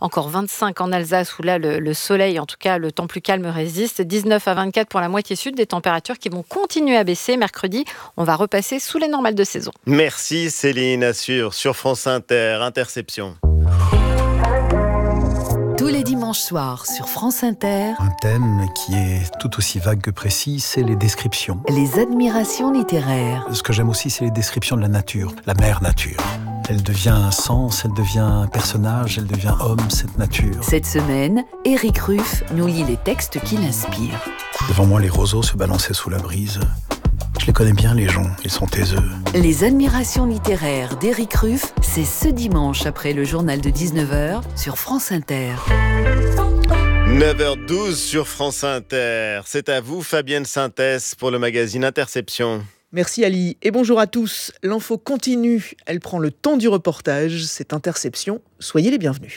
Encore 25 en Alsace où là le soleil, en tout cas le temps plus calme résiste. 19 à 24 pour la moitié sud, des températures qui vont continuer à baisser. Mercredi, on va repasser sous les normales de saison. Merci Céline, sur France Inter, Interception. Tous les dimanches soirs sur France Inter. Un thème qui est tout aussi vague que précis, c'est les descriptions. Les admirations littéraires. Ce que j'aime aussi, c'est les descriptions de la nature, la mère nature. Elle devient un sens, elle devient un personnage, elle devient homme, cette nature. Cette semaine, Éric Ruff nous lit les textes qui l'inspirent. Devant moi, les roseaux se balançaient sous la brise. Je les connais bien, les gens, ils sont taiseux. Les admirations littéraires d'Éric Ruff, c'est ce dimanche après le journal de 19h sur France Inter. 9h12 sur France Inter. C'est à vous, Fabienne Synthès, pour le magazine Interception. Merci Ali et bonjour à tous. L'info continue, elle prend le temps du reportage, c'est Interception, soyez les bienvenus.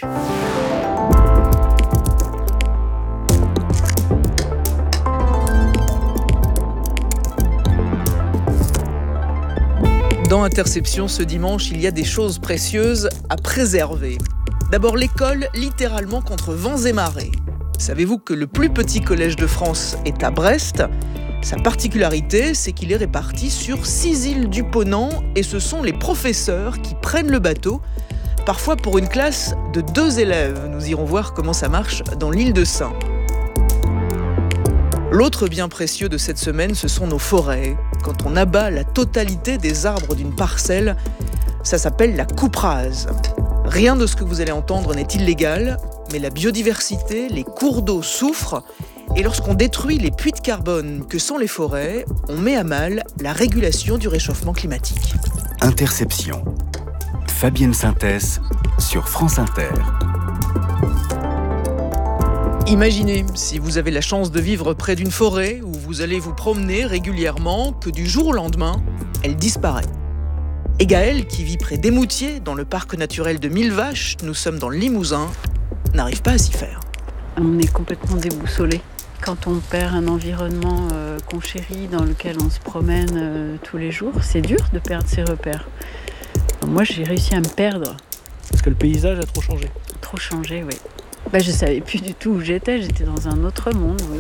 Dans Interception, ce dimanche, il y a des choses précieuses à préserver. D'abord l'école, littéralement contre vents et marées. Savez-vous que le plus petit collège de France est à Brest ? Sa particularité, c'est qu'il est réparti sur 6 îles du Ponant et ce sont les professeurs qui prennent le bateau, parfois pour une classe de 2 élèves. Nous irons voir comment ça marche dans l'île de Sein. L'autre bien précieux de cette semaine, ce sont nos forêts. Quand on abat la totalité des arbres d'une parcelle, ça s'appelle la coupe rase. Rien de ce que vous allez entendre n'est illégal, mais la biodiversité, les cours d'eau souffrent. Et lorsqu'on détruit les puits de carbone que sont les forêts, on met à mal la régulation du réchauffement climatique. Interception. Fabienne Synthès sur France Inter. Imaginez, si vous avez la chance de vivre près d'une forêt où vous allez vous promener régulièrement, que du jour au lendemain, elle disparaît. Et Gaël, qui vit près d'Émoutier, dans le parc naturel de Millevaches, nous sommes dans le Limousin, n'arrive pas à s'y faire. On est complètement déboussolé. Quand on perd un environnement qu'on chérit, dans lequel on se promène tous les jours, c'est dur de perdre ses repères. Moi, j'ai réussi à me perdre. Parce que le paysage a trop changé. Trop changé, oui. Je savais plus du tout où j'étais dans un autre monde, oui.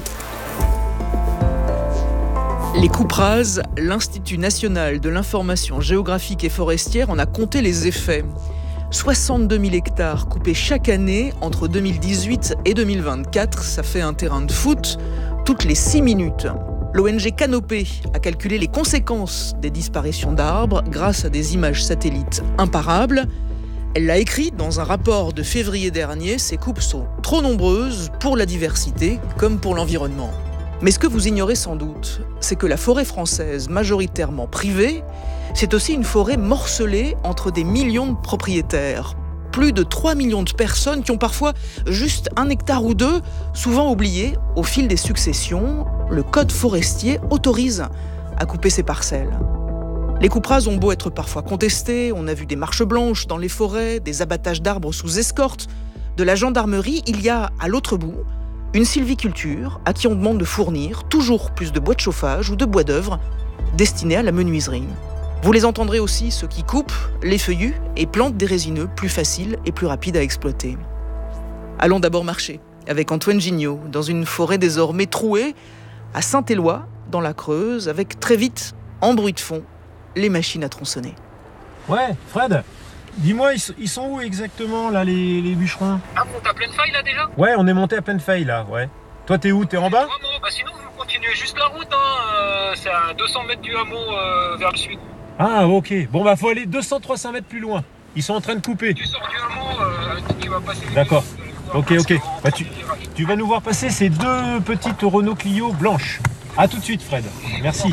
Les coupes rases, l'Institut national de l'information géographique et forestière en a compté les effets. 62 000 hectares coupés chaque année entre 2018 et 2024, ça fait un terrain de foot toutes les 6 minutes. L'ONG Canopée a calculé les conséquences des disparitions d'arbres grâce à des images satellites imparables. Elle l'a écrit dans un rapport de février dernier, ces coupes sont trop nombreuses pour la diversité comme pour l'environnement. Mais ce que vous ignorez sans doute, c'est que la forêt française, majoritairement privée, c'est aussi une forêt morcelée entre des millions de propriétaires. Plus de 3 millions de personnes qui ont parfois juste 1 hectare ou 2, souvent oubliés au fil des successions. Le code forestier autorise à couper ces parcelles. Les coupes rases ont beau être parfois contestées, on a vu des marches blanches dans les forêts, des abattages d'arbres sous escorte, de la gendarmerie, il y a à l'autre bout une sylviculture à qui on demande de fournir toujours plus de bois de chauffage ou de bois d'œuvre destinés à la menuiserie. Vous les entendrez aussi, ceux qui coupent, les feuillus et plantent des résineux plus faciles et plus rapides à exploiter. Allons d'abord marcher avec Antoine Gignot dans une forêt désormais trouée à Saint-Éloi, dans la Creuse, avec très vite, en bruit de fond, les machines à tronçonner. Ouais, Fred, dis-moi, ils sont où exactement, là, les bûcherons ? Ah, vous êtes à Pleine-Feuille, là, déjà ? Ouais, on est monté à Pleine-Feuille, là, ouais. Toi, t'es où ? T'es en bas ? Vraiment, sinon, vous continuez juste la route, hein. C'est à 200 mètres du hameau vers le sud. Ah, ok. Bon, faut aller 200-300 mètres plus loin. Ils sont en train de couper. Tu sors du hameau, tu vas passer... D'accord. Ok. Tu vas nous voir passer ces 2 petites Renault Clio blanches. À tout de suite, Fred. Merci.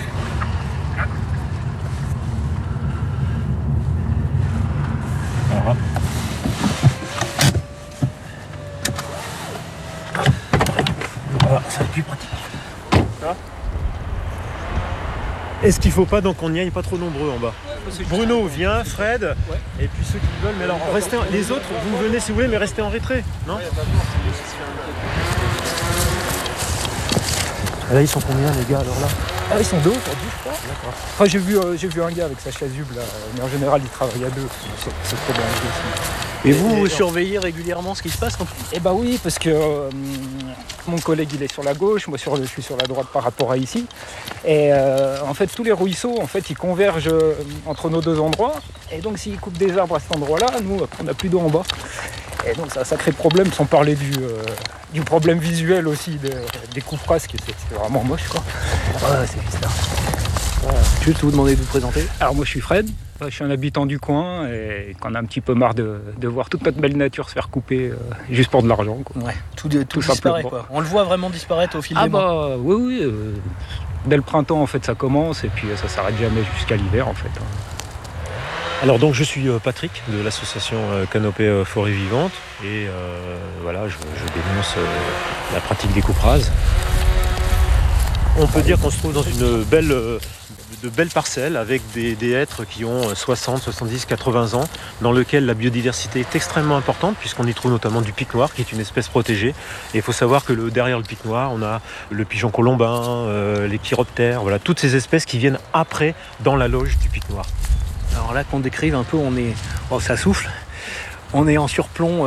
Voilà. Voilà, ça va être plus pratique. Ça ? Est-ce qu'il faut pas donc on n'y aille pas trop nombreux en bas ? Bruno, viens, Fred, et puis ceux qui veulent, mais alors restez, les autres, vous venez si vous voulez, mais restez en retrait, non ? Là, ils sont combien les gars alors là ? Ah, ils sont 2 aujourd'hui, je crois. D'accord. Enfin, j'ai vu un gars avec sa chasuble, là, mais en général, il travaille à 2. C'est trop bien aussi. Et vous surveillez régulièrement ce qui se passe quand... Eh ben oui, parce que mon collègue il est sur la gauche, moi je suis sur la droite par rapport à ici. Et en fait tous les ruisseaux ils convergent entre nos deux endroits. Et donc s'ils coupent des arbres à cet endroit-là, nous on n'a plus d'eau en bas. Et donc ça a un sacré problème, sans parler du problème visuel aussi des coupes rases, c'est vraiment moche quoi. Ouais, c'est bizarre. Juste vous demander de vous présenter. Alors moi je suis Fred, je suis un habitant du coin et qu'on a un petit peu marre de voir toute notre belle nature se faire couper juste pour de l'argent. Quoi. Ouais, tout disparaît quoi. On le voit vraiment disparaître au fil des mois. Ah bah oui. Dès le printemps en fait ça commence et puis ça s'arrête jamais jusqu'à l'hiver en fait. Alors donc je suis Patrick de l'association Canopée Forêt Vivante et voilà, je dénonce la pratique des coupes rases. On peut dire qu'on se trouve dans une de belles parcelles avec des hêtres qui ont 60, 70, 80 ans, dans lequel la biodiversité est extrêmement importante puisqu'on y trouve notamment du pic noir qui est une espèce protégée. Et il faut savoir que derrière le pic noir, on a le pigeon colombin, les chiroptères, voilà, toutes ces espèces qui viennent après dans la loge du pic noir. Alors là qu'on décrive un peu, ça souffle, on est en surplomb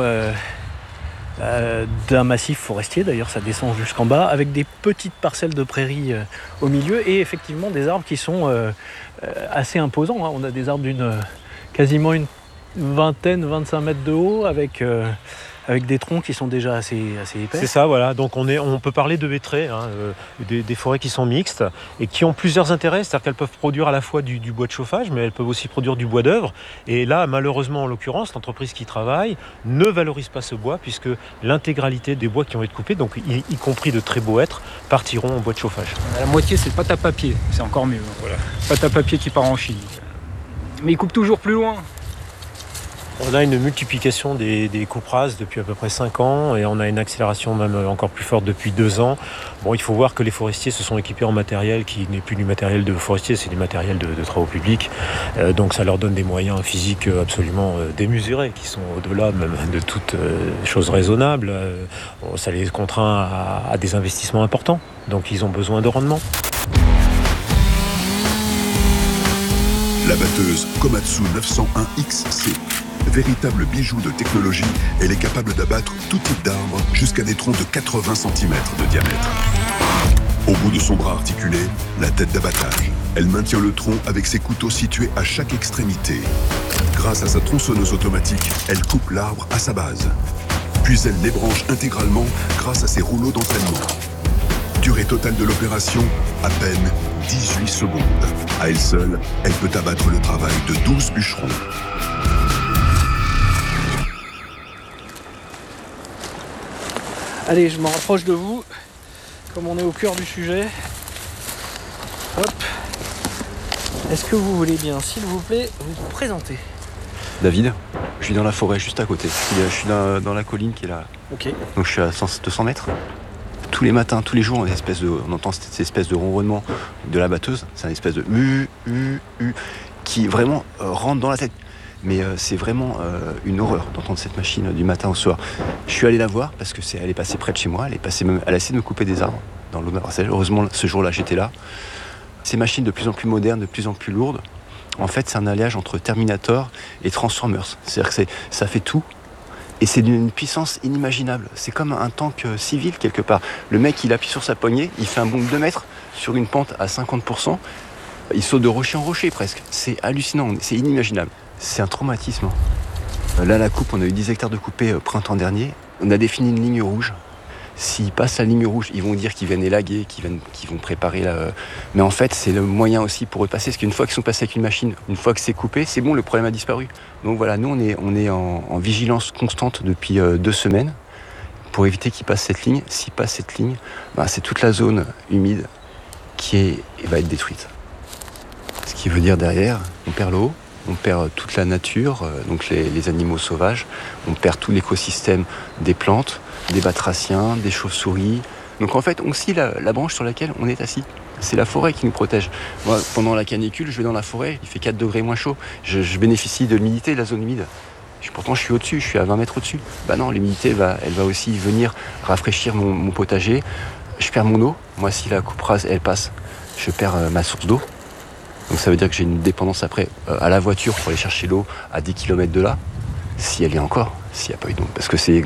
d'un massif forestier, d'ailleurs ça descend jusqu'en bas, avec des petites parcelles de prairies au milieu et effectivement des arbres qui sont assez imposants. Hein. On a des arbres quasiment une vingtaine, 25 mètres de haut avec des troncs qui sont déjà assez épais. C'est ça, voilà. Donc on peut parler de hêtraies, des forêts qui sont mixtes et qui ont plusieurs intérêts. C'est-à-dire qu'elles peuvent produire à la fois du bois de chauffage, mais elles peuvent aussi produire du bois d'œuvre. Et là, malheureusement, en l'occurrence, l'entreprise qui travaille ne valorise pas ce bois puisque l'intégralité des bois qui ont été coupés, donc y compris de très beaux hêtres, partiront en bois de chauffage. La moitié, c'est pâte à papier. C'est encore mieux. Voilà. Pâte à papier qui part en Chine. Mais ils coupent toujours plus loin. On a une multiplication des coupes rases depuis à peu près 5 ans et on a une accélération même encore plus forte depuis 2 ans. Bon, il faut voir que les forestiers se sont équipés en matériel qui n'est plus du matériel de forestier, c'est du matériel de travaux publics. Donc ça leur donne des moyens physiques absolument démesurés qui sont au-delà même de toute chose raisonnable. Ça les contraint à des investissements importants. Donc ils ont besoin de rendement. La batteuse Komatsu 901 XC. Véritable bijou de technologie, elle est capable d'abattre tout type d'arbre jusqu'à des troncs de 80 cm de diamètre. Au bout de son bras articulé, la tête d'abattage. Elle maintient le tronc avec ses couteaux situés à chaque extrémité. Grâce à sa tronçonneuse automatique, elle coupe l'arbre à sa base. Puis elle débranche intégralement grâce à ses rouleaux d'entraînement. Durée totale de l'opération, à peine 18 secondes. À elle seule, elle peut abattre le travail de 12 bûcherons. Allez, je m'en rapproche de vous, comme on est au cœur du sujet. Hop. Est-ce que vous voulez bien, s'il vous plaît, vous présenter? David, je suis dans la forêt juste à côté. Je suis dans la colline qui est là. Ok. Donc je suis à 200 mètres. Tous les matins, tous les jours, on entend cette espèce de ronronnement de la batteuse. C'est une espèce de qui vraiment rentre dans la tête. Mais c'est vraiment une horreur d'entendre cette machine du matin au soir. Je suis allé la voir parce que elle est passée près de chez moi. Elle a essayé de me couper des arbres dans l'eau de ma parcelle. Heureusement, ce jour-là, j'étais là. Ces machines de plus en plus modernes, de plus en plus lourdes, en fait, c'est un alliage entre Terminator et Transformers. C'est-à-dire que ça fait tout. Et c'est d'une puissance inimaginable. C'est comme un tank civil, quelque part. Le mec, il appuie sur sa poignée, il fait un bond de 2 mètres sur une pente à 50%. Il saute de rocher en rocher, presque. C'est hallucinant, c'est inimaginable. C'est un traumatisme. Là, la coupe, on a eu 10 hectares de coupés printemps dernier. On a défini une ligne rouge. S'ils passent la ligne rouge, ils vont dire qu'ils viennent élaguer, qu'ils vont préparer la... Mais en fait, c'est le moyen aussi pour eux de passer. Parce qu'une fois qu'ils sont passés avec une machine, une fois que c'est coupé, c'est bon, le problème a disparu. Donc voilà, nous, on est en vigilance constante depuis 2 semaines pour éviter qu'ils passent cette ligne. S'ils passent cette ligne, c'est toute la zone humide qui va être détruite. Ce qui veut dire derrière, on perd l'eau, on perd toute la nature, donc les animaux sauvages, on perd tout l'écosystème des plantes, des batraciens, des chauves-souris. Donc en fait, on scie la branche sur laquelle on est assis. C'est la forêt qui nous protège. Moi, pendant la canicule, je vais dans la forêt, il fait 4 degrés moins chaud. Je bénéficie de l'humidité de la zone humide. Pourtant, je suis au-dessus, je suis à 20 mètres au-dessus. Non, l'humidité, elle va aussi venir rafraîchir mon potager. Je perds mon eau. Moi, si la coupe rase, elle passe, je perds ma source d'eau. Donc ça veut dire que j'ai une dépendance après à la voiture pour aller chercher l'eau à 10 km de là. si elle y est encore, s'il n'y a pas eu de... Parce que c'est